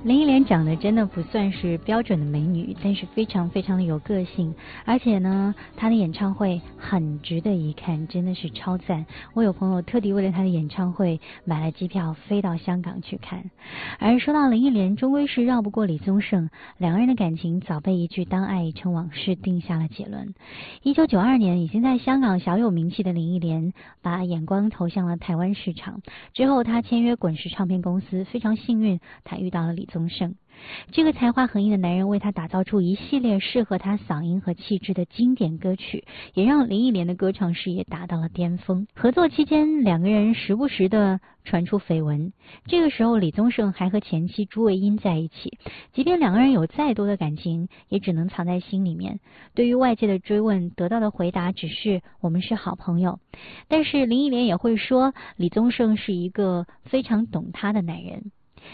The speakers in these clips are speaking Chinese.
林忆莲长得真的不算是标准的美女，但是非常非常的有个性，而且呢，她的演唱会很值得一看，真的是超赞。我有朋友特地为了她的演唱会买了机票飞到香港去看。而说到林忆莲，终归是绕不过李宗盛，两个人的感情早被一句当爱已成往事定下了结论。1992年，已经在香港小有名气的林忆莲把眼光投向了台湾市场，之后她签约滚石唱片公司，非常幸运，她遇到了李宗盛。这个才华横溢的男人为他打造出一系列适合他嗓音和气质的经典歌曲，也让林忆莲的歌唱事业达到了巅峰。合作期间，两个人时不时的传出绯闻。这个时候，李宗盛还和前妻朱卫茵在一起，即便两个人有再多的感情，也只能藏在心里面。对于外界的追问，得到的回答只是我们是好朋友。但是林忆莲也会说，李宗盛是一个非常懂她的男人。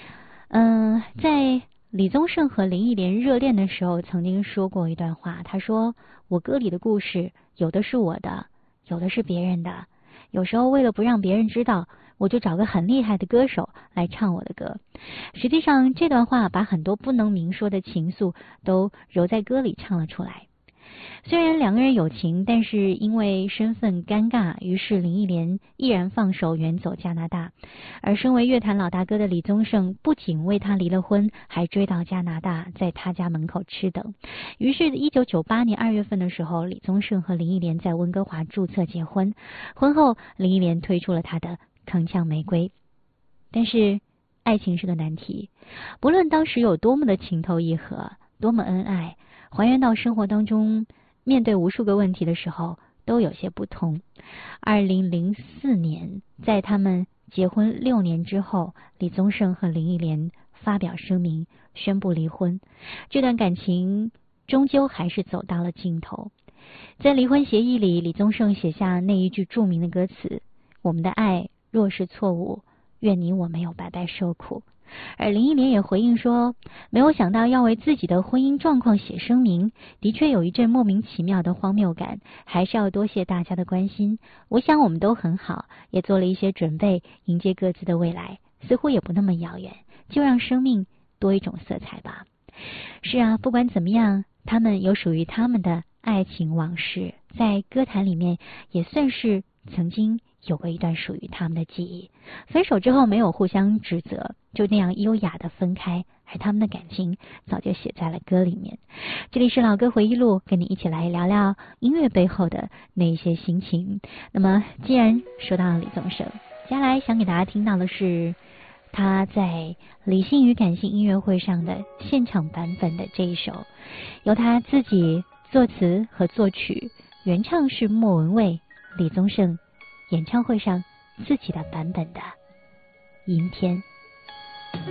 在李宗盛和林忆莲热恋的时候，曾经说过一段话，他说：我歌里的故事有的是我的，有的是别人的，有时候为了不让别人知道，我就找个很厉害的歌手来唱我的歌。实际上这段话把很多不能明说的情愫都揉在歌里唱了出来。虽然两个人有情，但是因为身份尴尬，于是林忆莲毅然放手远走加拿大。而身为乐坛老大哥的李宗盛不仅为他离了婚，还追到加拿大，在他家门口吃等。于是1998年2月份的时候，李宗盛和林忆莲在温哥华注册结婚。婚后林忆莲推出了他的铿锵玫瑰。但是爱情是个难题，不论当时有多么的情投意合，多么恩爱，还原到生活当中，面对无数个问题的时候都有些不同。2004年，在他们结婚6年之后，李宗盛和林忆莲发表声明宣布离婚。这段感情终究还是走到了尽头。在离婚协议里，李宗盛写下那一句著名的歌词：我们的爱若是错误，愿你我没有白白受苦。而林忆莲也回应说，没有想到要为自己的婚姻状况写声明，的确有一阵莫名其妙的荒谬感，还是要多谢大家的关心。我想我们都很好，也做了一些准备，迎接各自的未来，似乎也不那么遥远，就让生命多一种色彩吧。是啊，不管怎么样，他们有属于他们的爱情往事，在歌坛里面也算是曾经有过一段属于他们的记忆。分手之后没有互相指责，就那样优雅的分开，而他们的感情早就写在了歌里面。这里是老歌回忆录，跟你一起来聊聊音乐背后的那些心情。那么既然说到了李宗盛，接下来想给大家听到的是他在理性与感性音乐会上的现场版本的这一首，由他自己作词和作曲，原唱是莫文蔚，李宗盛演唱会上自己的版本的《阴天》。